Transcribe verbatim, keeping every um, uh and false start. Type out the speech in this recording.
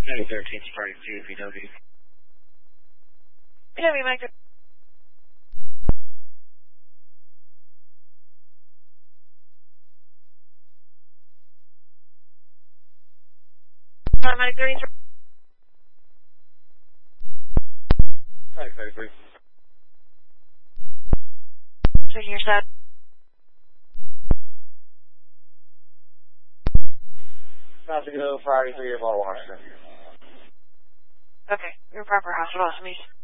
Maybe thirteen, Spark two, P W. P W, Mike. Automatic thirty-three. Mike thirty-three. Checking your set. About to go Friday, three of all Washington. Okay, your proper hospital, meet.